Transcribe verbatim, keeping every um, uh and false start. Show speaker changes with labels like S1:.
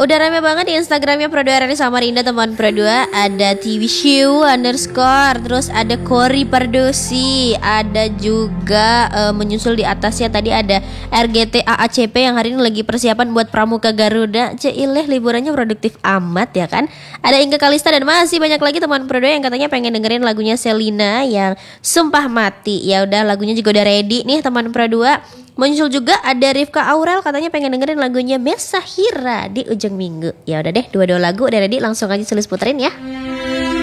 S1: Udah rame banget di Instagramnya Pro dua R R I Samarinda teman Pro dua. Ada T V Show underscore, terus ada Cory Pardosi, ada juga uh, menyusul di atasnya tadi ada R G T A A C P yang hari ini lagi persiapan buat Pramuka Garuda. Ceileh liburannya produktif amat ya kan. Ada Inge Kalista dan masih banyak lagi teman Pro dua yang katanya pengen dengerin lagunya Selina yang Sumpah Mati. Ya udah, lagunya juga udah ready nih teman Pro dua. Muncul juga ada Rifka Aurel katanya pengen dengerin lagunya Mesahira di ujung minggu. Ya udah deh, dua-dua lagu udah ready, langsung aja Sulis puterin ya.